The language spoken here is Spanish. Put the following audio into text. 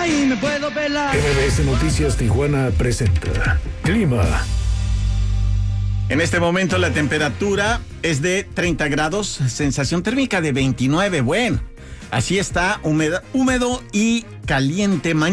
y me puedo pelar. MBS Noticias Tijuana presenta Clima. En este momento la temperatura es de 30 grados, sensación térmica de 29. Bueno, así está, húmedo y caliente.